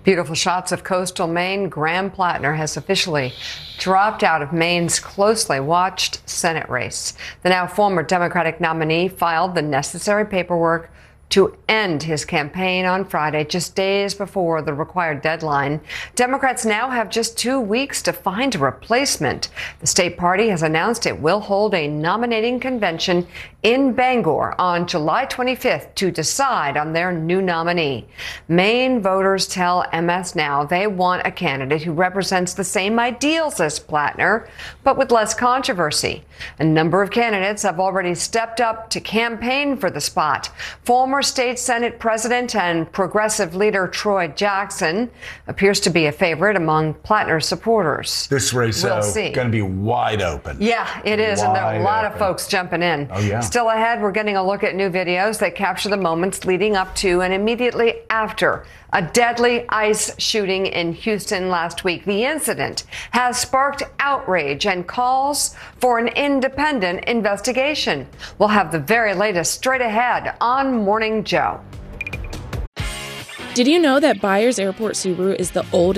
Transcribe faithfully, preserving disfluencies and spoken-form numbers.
Beautiful shots of coastal Maine. Graham Plattner has officially dropped out of Maine's closely watched Senate race. The now former Democratic nominee filed the necessary paperwork to end his campaign on Friday, just days before the required deadline. Democrats now have just two weeks to find a replacement. The state party has announced it will hold a nominating convention in Bangor on July twenty-fifth to decide on their new nominee. Maine voters tell M S Now they want a candidate who represents the same ideals as Plattner, but with less controversy. A number of candidates have already stepped up to campaign for the spot. Former state Senate President and progressive leader Troy Jackson appears to be a favorite among Plattner's supporters. This race we'll is going to be wide open. Yeah, it is, wide and there are a lot open. of folks jumping in. Oh, yeah. Still ahead, we're getting a look at new videos that capture the moments leading up to and immediately after a deadly ICE shooting in Houston last week. The incident has sparked outrage and calls for an independent investigation. We'll have the very latest straight ahead on Morning Joe. Did you know that Byers Airport Subaru is the oldest